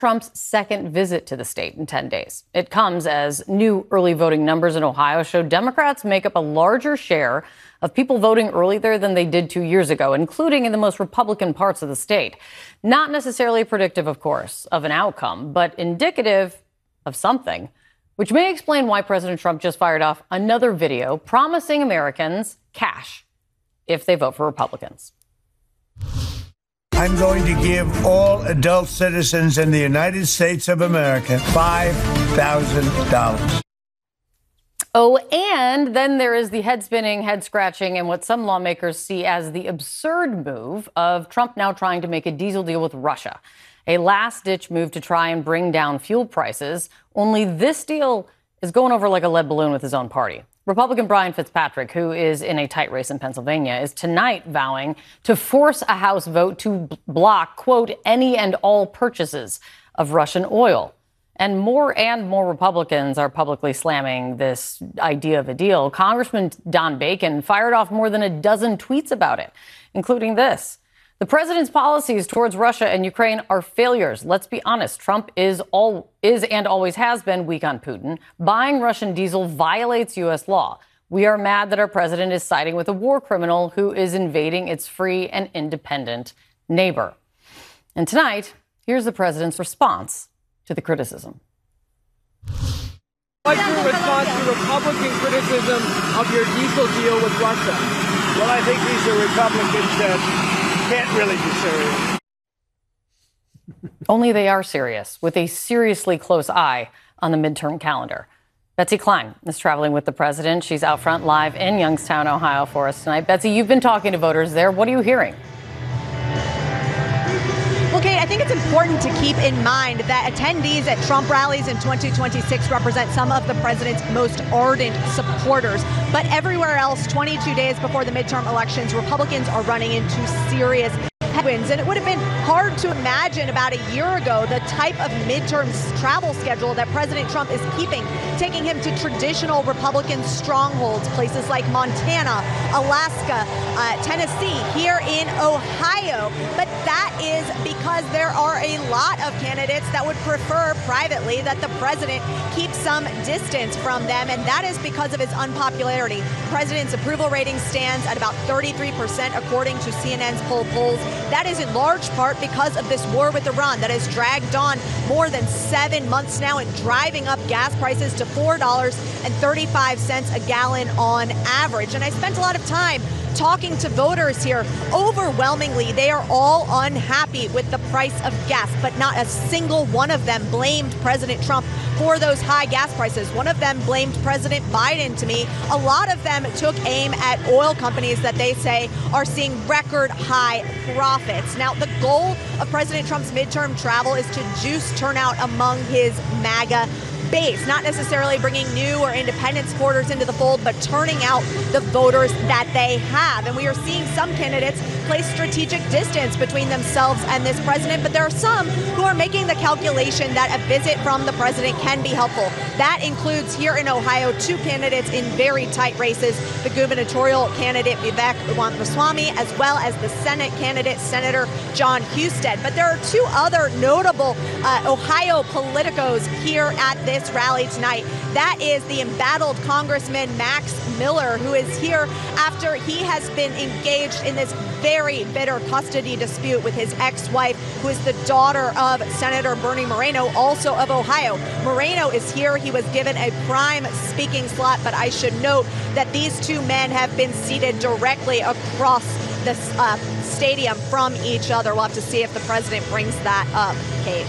Trump's second visit to the state in 10 days. It comes as new early voting numbers in Ohio show Democrats make up a larger share of people voting early there than they did 2 years ago, including in the most Republican parts of the state. Not necessarily predictive, of course, of an outcome, but indicative of something, which may explain why President Trump just fired off another video promising Americans cash if they vote for Republicans. I'm going to give all adult citizens in the United States of America $5,000. Oh, and then there is the head-spinning, head-scratching, and what some lawmakers see as the absurd move of Trump now trying to make a diesel deal with Russia. A last-ditch move to try and bring down fuel prices. Only this deal is going over like a lead balloon with his own party. Republican Brian Fitzpatrick, who is in a tight race in Pennsylvania, is tonight vowing to force a House vote to block, quote, any and all purchases of Russian oil. And more Republicans are publicly slamming this idea of a deal. Congressman Don Bacon fired off more than a dozen tweets about it, including this. The president's policies towards Russia and Ukraine are failures. Let's be honest. Trump is and always has been weak on Putin. Buying Russian diesel violates U.S. law. We are mad that our president is siding with a war criminal who is invading its free and independent neighbor. And tonight, here's the president's response to the criticism. What's your response to Republican criticism of your diesel deal with Russia? Well, I think these are Republicans that can't really be serious. Only they are serious, with a seriously close eye on the midterm calendar. Betsy Klein is traveling with the president. She's out front live in Youngstown, Ohio for us tonight. Betsy, you've been talking to voters there. What are you hearing? Well, Kate, I think it's important to keep in mind that attendees at Trump rallies in 2026 represent some of the president's most ardent supporters. But everywhere else, 22 days before the midterm elections, Republicans are running into serious headwinds. And it would have been hard to imagine about a year ago the type of midterm travel schedule that President Trump is keeping, taking him to traditional Republican strongholds, places like Montana, Alaska, Tennessee, here in Ohio. But that is because there are a lot of candidates that would prefer privately that the president keep some distance from them. And that is because of his unpopularity. The president's approval rating stands at about 33%, according to CNN's polls. That is in large part because of this war with Iran that has dragged on more than 7 months now and driving up gas prices to $4.35 a gallon on average. And I spent a lot of time talking to voters here. Overwhelmingly, they are all unhappy with the price of gas, but not a single one of them blamed President Trump for those high gas prices. One of them blamed President Biden to me. A lot of them took aim at oil companies that they say are seeing record high profits. Now, the goal of President Trump's midterm travel is to juice turnout among his MAGA base, not necessarily bringing new or independent supporters into the fold, but turning out the voters that they have. And we are seeing some candidates place strategic distance between themselves and this president, but there are some who are making the calculation that a visit from the president can be helpful. That includes here in Ohio, two candidates in very tight races, the gubernatorial candidate Vivek Ramaswamy, as well as the Senate candidate, Senator John Husted. But there are two other notable Ohio politicos here at this rally tonight. That is the embattled Congressman Max Miller, who is here after he has been engaged in this very bitter custody dispute with his ex-wife, who is the daughter of Senator Bernie Moreno, also of Ohio. Moreno is here. He was given a prime speaking slot, but I should note that these two men have been seated directly across the stadium from each other. We'll have to see if the president brings that up, Kate.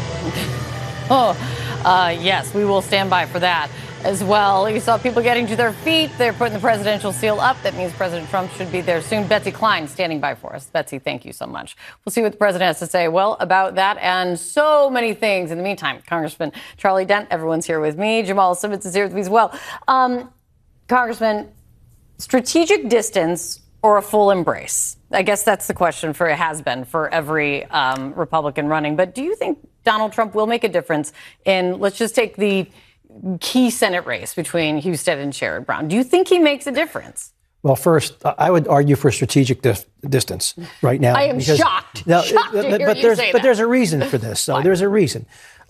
Yes, we will stand by for that as well. You saw people getting to their feet. They're putting the presidential seal up. That means President Trump should be there soon. Betsy Klein standing by for us. Betsy, thank you so much. We'll see what the president has to say, well, about that and so many things. In the meantime, Congressman Charlie Dent, everyone's here with me. Jamal Simmons is here with me as well. Congressman, strategic distance or a full embrace? I guess that's the question for it has been for every Republican running. But do you think Donald Trump will make a difference in, let's just take the key Senate race between Husted and Sherrod Brown? Do you think he makes a difference? Well, first, I would argue for strategic distance right now. I am shocked. Shocked to hear you say that. But there's a reason for this. So there's a reason.